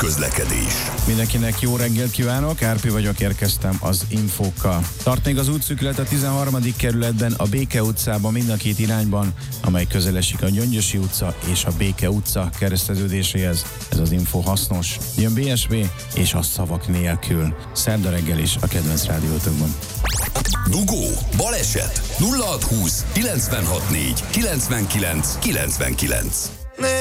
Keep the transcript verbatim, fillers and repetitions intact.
közlekedés. Mindenkinek jó reggelt kívánok, Árpi vagyok, érkeztem az infókkal. Tart még az útszűkület a tizenharmadik kerületben, a Béke utcában mind a két irányban, amely közelesik a Gyöngyösi utca és a Béke utca kereszteződéséhez. Ez az info hasznos. Jön bé es vé és a szavak nélkül. Szerda reggel is a kedvenc rádiótokban. Dugó, baleset, nulla hat húsz, kilencvenhat négy, kilencvenkilenc, kilencvenkilenc.